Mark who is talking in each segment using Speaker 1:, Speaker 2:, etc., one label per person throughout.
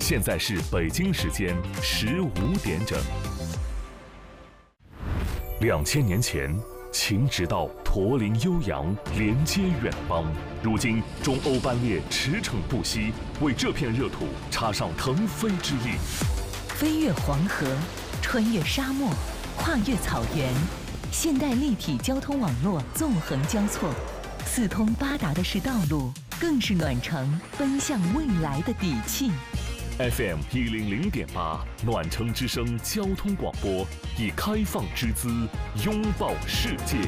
Speaker 1: 现在是北京时间15点整。2000年前，秦直道驼铃悠扬，连接远邦。如今，中欧班列驰骋不息，为这片热土插上腾飞之力。
Speaker 2: 飞越黄河，穿越沙漠，跨越草原，现代立体交通网络纵横交错，四通八达的是道路，更是暖城奔向未来的底气。
Speaker 1: FM 100.8暖城之声交通广播，以开放之姿拥抱世界。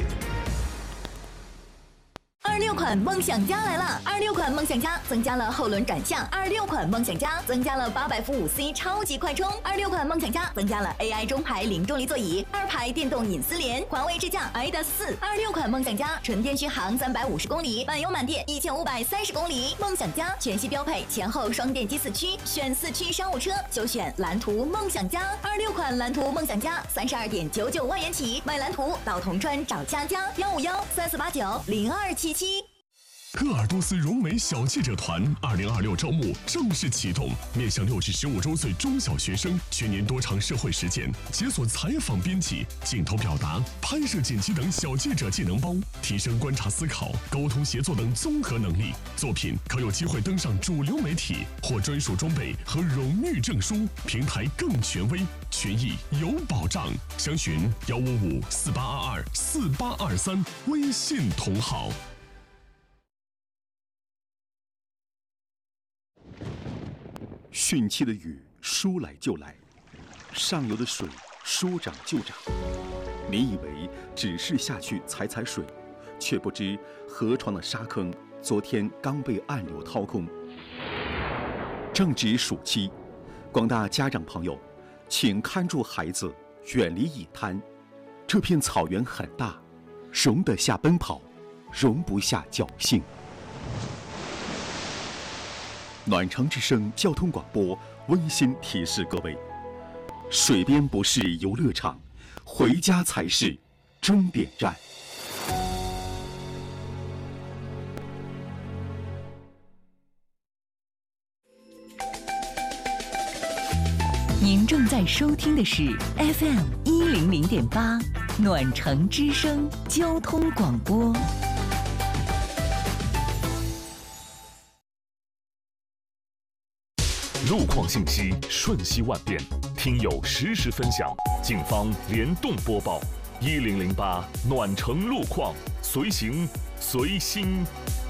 Speaker 3: 26款梦想家来了！26款梦想家增加了后轮转向，26款梦想家增加了800伏5C 超级快充，26款梦想家增加了 AI 中排零重力座椅，2排电动隐私联，环卫智驾 ADAS4。26款梦想家纯电续航350公里，满油满电1530公里。梦想家全系标配前后双电机4驱，选4驱商务车就选蓝图梦想家。26款蓝图梦想家32.99万元起，买蓝图到铜川找佳佳15134890277。
Speaker 4: 鄂尔多斯融美小记者团2026招募正式启动，面向6至15周岁中小学生，全年多场社会实践，解锁采访编辑、镜头表达、拍摄剪辑等小记者技能包，提升观察思考、沟通协作等综合能力。作品可有机会登上主流媒体，获专属装备和荣誉证书，平台更权威，权益有保障。详询15548224823微信同号。
Speaker 5: 汛期的雨说来就来，上游的水说涨就涨。你以为只是下去踩踩水，却不知河床的沙坑昨天刚被暗流掏空。正值暑期，广大家长朋友，请看住孩子，远离野滩。这片草原很大，容得下奔跑，容不下侥幸。暖城之声交通广播温馨提示各位：水边不是游乐场，回家才是终点站。
Speaker 2: 您正在收听的是 FM 100.8暖城之声交通广播。
Speaker 1: 路况信息瞬息万变，听友实时分享，警方联动播报。1008暖城路况，随行随心。